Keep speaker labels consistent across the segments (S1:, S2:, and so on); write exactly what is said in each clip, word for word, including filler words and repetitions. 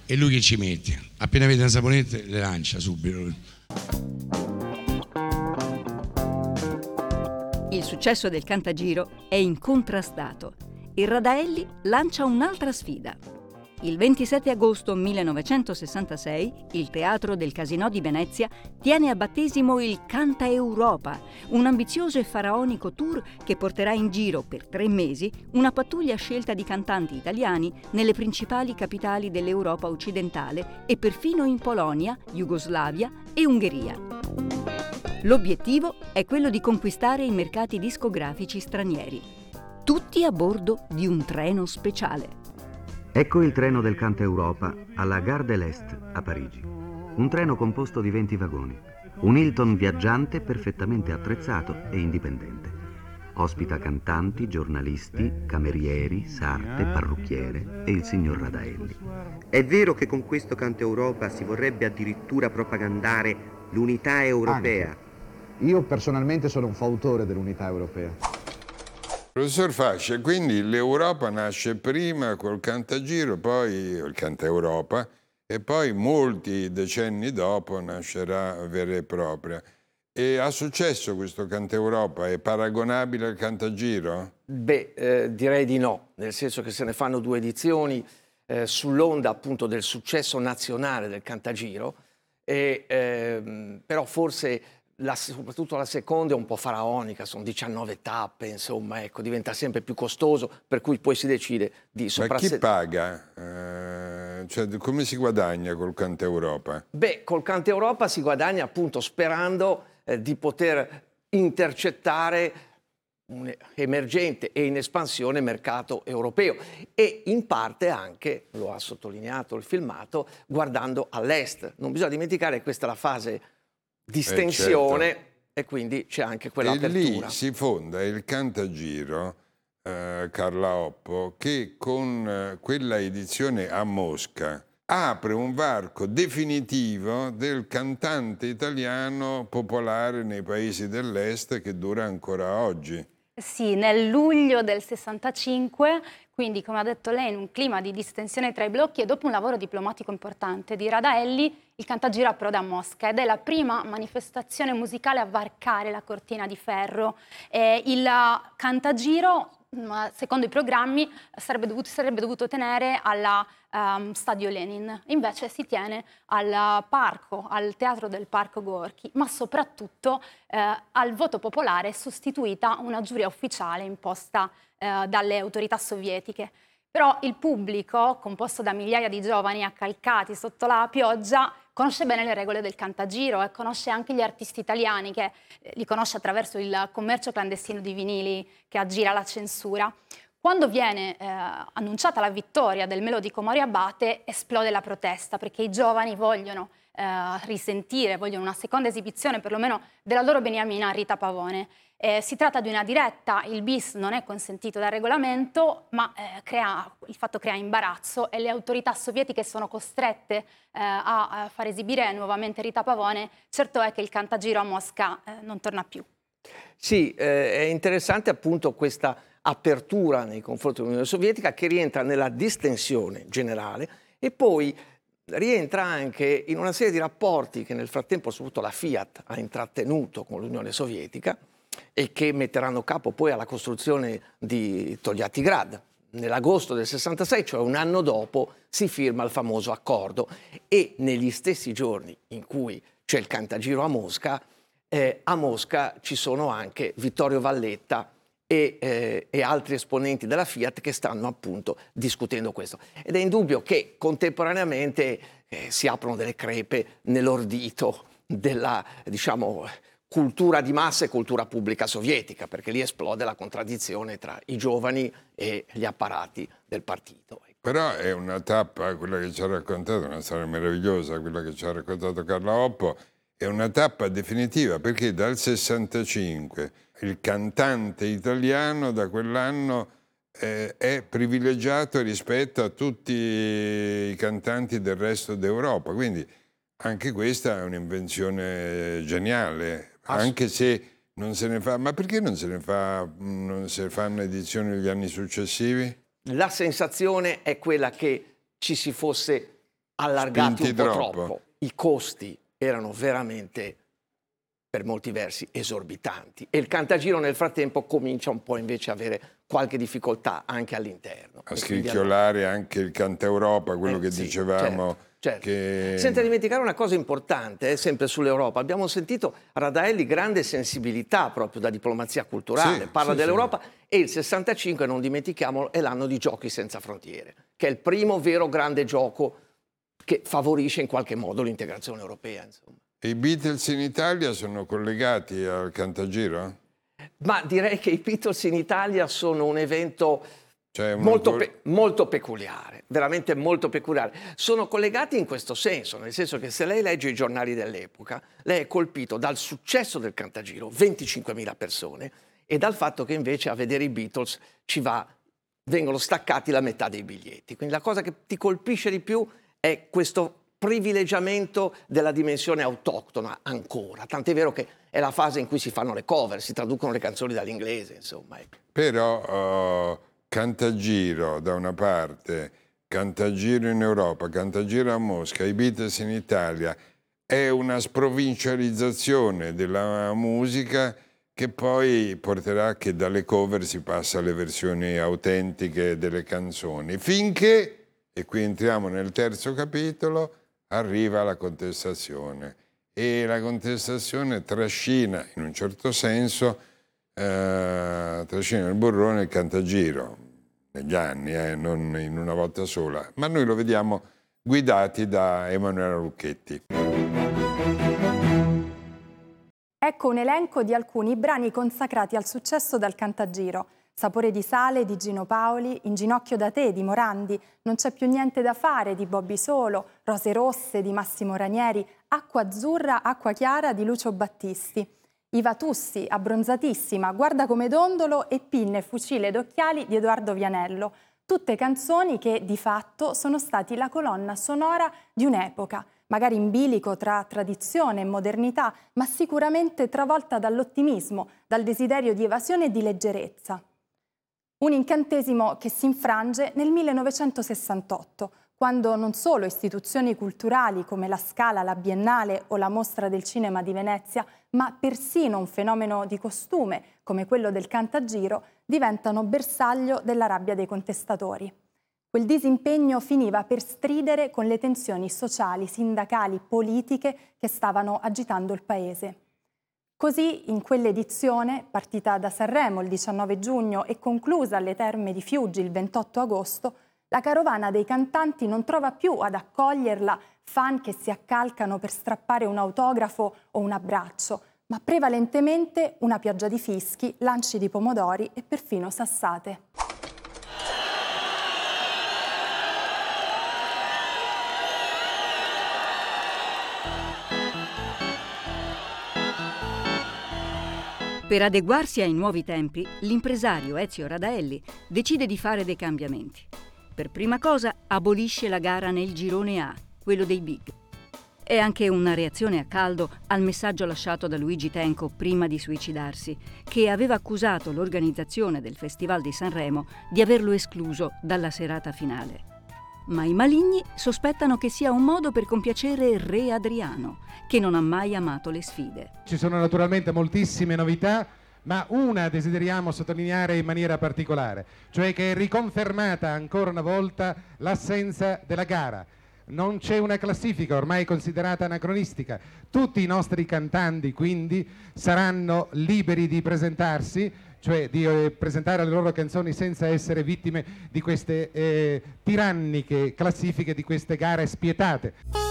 S1: E lui che ci mette? Appena vede una saponetta le lancia subito.
S2: Il successo del Cantagiro è incontrastato. Il Radaelli lancia un'altra sfida. Il ventisette agosto millenovecentosessantasei il Teatro del Casinò di Venezia tiene a battesimo il Canta Europa, un ambizioso e faraonico tour che porterà in giro per tre mesi una pattuglia scelta di cantanti italiani nelle principali capitali dell'Europa occidentale e perfino in Polonia, Jugoslavia e Ungheria. L'obiettivo è quello di conquistare i mercati discografici stranieri, tutti a bordo di un treno speciale.
S3: Ecco il treno del Canta Europa alla Gare de l'Est a Parigi. Un treno composto di venti vagoni. Un Hilton viaggiante perfettamente attrezzato e indipendente. Ospita cantanti, giornalisti, camerieri, sarte, parrucchiere e il signor Radaelli.
S4: È vero che con questo Canta Europa si vorrebbe addirittura propagandare l'unità europea?
S5: Anche. Io personalmente sono un fautore dell'unità europea.
S6: Professor Fascia, quindi l'Europa nasce prima col Cantagiro, poi il Canta Europa, e poi molti decenni dopo nascerà vera e propria. E ha successo questo Canta Europa? È paragonabile al Cantagiro?
S7: Beh, eh, direi di no, nel senso che se ne fanno due edizioni eh, sull'onda appunto del successo nazionale del Cantagiro, e, ehm, però forse... La, soprattutto la seconda è un po' faraonica, sono diciannove tappe, insomma, ecco, diventa sempre più costoso, per cui poi si decide di soprassedere.
S6: Ma chi paga? Eh, cioè, come si guadagna col Canta Europa?
S7: Beh, col Canta Europa si guadagna appunto sperando eh, di poter intercettare un emergente e in espansione mercato europeo e in parte anche, lo ha sottolineato il filmato, guardando all'est. Non bisogna dimenticare che questa è la fase distensione, eh, certo. E quindi c'è anche quell'apertura.
S6: E lì si fonda il Cantagiro, eh, Carla Oppo, che con eh, quella edizione a Mosca apre un varco definitivo del cantante italiano popolare nei paesi dell'est che dura ancora oggi.
S8: Sì, nel luglio del sessantacinque, quindi come ha detto lei, in un clima di distensione tra i blocchi e dopo un lavoro diplomatico importante di Radaelli, il Cantagiro approda a Mosca ed è la prima manifestazione musicale a varcare la cortina di ferro. Eh, il Cantagiro, secondo i programmi, sarebbe dovuto, sarebbe dovuto tenere alla um, Stadio Lenin, invece si tiene al parco, al Teatro del Parco Gorky, ma soprattutto eh, al voto popolare è sostituita una giuria ufficiale imposta eh, dalle autorità sovietiche. Però il pubblico, composto da migliaia di giovani accalcati sotto la pioggia, conosce bene le regole del Cantagiro e conosce anche gli artisti italiani, che eh, li conosce attraverso il commercio clandestino di vinili che aggira la censura. Quando viene eh, annunciata la vittoria del melodico Morio Abate, esplode la protesta, perché i giovani vogliono eh, risentire, vogliono una seconda esibizione perlomeno della loro beniamina Rita Pavone. Eh, si tratta di una diretta, il bis non è consentito dal regolamento, ma eh, crea, il fatto crea imbarazzo e le autorità sovietiche sono costrette eh, a, a far esibire nuovamente Rita Pavone. Certo è che il Cantagiro a Mosca eh, non torna più.
S7: Sì, eh, è interessante appunto questa apertura nei confronti dell'Unione Sovietica che rientra nella distensione generale e poi rientra anche in una serie di rapporti che nel frattempo soprattutto la Fiat ha intrattenuto con l'Unione Sovietica e che metteranno capo poi alla costruzione di Togliattigrad. Nell'agosto del sessantasei, cioè un anno dopo, si firma il famoso accordo e negli stessi giorni in cui c'è il Cantagiro a Mosca, eh, a Mosca ci sono anche Vittorio Valletta e, eh, e altri esponenti della Fiat che stanno appunto discutendo questo. Ed è indubbio che contemporaneamente eh, si aprono delle crepe nell'ordito della, diciamo, cultura di massa e cultura pubblica sovietica, perché lì esplode la contraddizione tra i giovani e gli apparati del partito.
S6: Però è una tappa, quella che ci ha raccontato, una storia meravigliosa, quella che ci ha raccontato Carla Oppo, è una tappa definitiva, perché dal sessantacinque il cantante italiano da quell'anno eh, è privilegiato rispetto a tutti i cantanti del resto d'Europa, quindi anche questa è un'invenzione geniale. Anche se non se ne fa, ma perché non se ne fa, non se ne fanno edizioni negli anni successivi?
S7: La sensazione è quella che ci si fosse allargati
S6: Spinti
S7: un po'
S6: troppo.
S7: troppo. I costi erano veramente, per molti versi, esorbitanti. E il Cantagiro nel frattempo comincia un po' invece a avere qualche difficoltà anche all'interno.
S6: A
S7: E quindi
S6: scricchiolare anche il Canteuropa, quello
S7: Eh,
S6: che
S7: sì,
S6: dicevamo.
S7: certo, certo.
S6: Che...
S7: Senza dimenticare una cosa importante, eh, sempre sull'Europa. Abbiamo sentito Radaelli grande sensibilità proprio da diplomazia culturale,
S6: Sì,
S7: parla
S6: sì,
S7: dell'Europa e il sessantacinque, non dimentichiamolo, è l'anno di Giochi senza frontiere, che è il primo vero grande gioco che favorisce in qualche modo l'integrazione europea. Insomma.
S6: I Beatles in Italia sono collegati al Cantagiro?
S7: Ma direi che i Beatles in Italia sono un evento
S6: Cioè una
S7: molto,
S6: col-
S7: pe- molto peculiare, veramente molto peculiare. Sono collegati in questo senso, nel senso che se lei legge i giornali dell'epoca, lei è colpito dal successo del Cantagiro, venticinquemila persone, e dal fatto che invece a vedere i Beatles ci va, vengono staccati la metà dei biglietti. Quindi la cosa che ti colpisce di più è questo privilegiamento della dimensione autoctona ancora, tant'è vero che è la fase in cui si fanno le cover, si traducono le canzoni dall'inglese, insomma. Ecco.
S6: Però uh, Cantagiro da una parte, Cantagiro in Europa, Cantagiro a Mosca, i Beatles in Italia, è una sprovincializzazione della musica che poi porterà che dalle cover si passa alle versioni autentiche delle canzoni, finché, e qui entriamo nel terzo capitolo, arriva la contestazione. E la contestazione trascina, in un certo senso, eh, trascina il burrone e il Cantagiro, negli anni, eh, non in una volta sola. Ma noi lo vediamo guidati da Emanuela Lucchetti.
S9: Ecco un elenco di alcuni brani consacrati al successo dal Cantagiro. Sapore di sale di Gino Paoli, In ginocchio da te di Morandi, Non c'è più niente da fare di Bobby Solo, Rose rosse di Massimo Ranieri, Acqua azzurra, acqua chiara di Lucio Battisti. Iva Tussi, Abbronzatissima, Guarda come dondolo e Pinne, fucile d'occhiali di Edoardo Vianello. Tutte canzoni che di fatto sono stati la colonna sonora di un'epoca, magari in bilico tra tradizione e modernità, ma sicuramente travolta dall'ottimismo, dal desiderio di evasione e di leggerezza. Un incantesimo che si infrange nel millenovecentosessantotto, quando non solo istituzioni culturali come la Scala, la Biennale o la Mostra del Cinema di Venezia, ma persino un fenomeno di costume come quello del Cantagiro diventano bersaglio della rabbia dei contestatori. Quel disimpegno finiva per stridere con le tensioni sociali, sindacali, politiche che stavano agitando il paese. Così, in quell'edizione, partita da Sanremo il diciannove giugno e conclusa alle Terme di Fiuggi il ventotto agosto, la carovana dei cantanti non trova più ad accoglierla fan che si accalcano per strappare un autografo o un abbraccio, ma prevalentemente una pioggia di fischi, lanci di pomodori e perfino sassate.
S2: Per adeguarsi ai nuovi tempi, l'impresario Ezio Radaelli decide di fare dei cambiamenti. Per prima cosa abolisce la gara nel girone A, quello dei big. È anche una reazione a caldo al messaggio lasciato da Luigi Tenco prima di suicidarsi, che aveva accusato l'organizzazione del Festival di Sanremo di averlo escluso dalla serata finale. Ma i maligni sospettano che sia un modo per compiacere Re Adriano, che non ha mai amato le sfide.
S10: Ci sono naturalmente moltissime novità, ma una desideriamo sottolineare in maniera particolare, cioè che è riconfermata ancora una volta l'assenza della gara. Non c'è una classifica ormai considerata anacronistica. Tutti i nostri cantanti quindi saranno liberi di presentarsi, cioè di eh, presentare le loro canzoni senza essere vittime di queste eh, tiranniche classifiche, di queste gare spietate.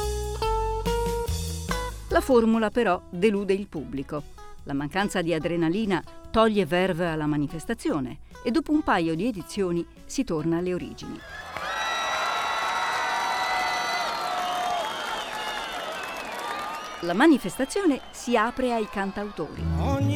S2: La formula però delude il pubblico. La mancanza di adrenalina toglie verve alla manifestazione e dopo un paio di edizioni si torna alle origini. La manifestazione si apre ai cantautori.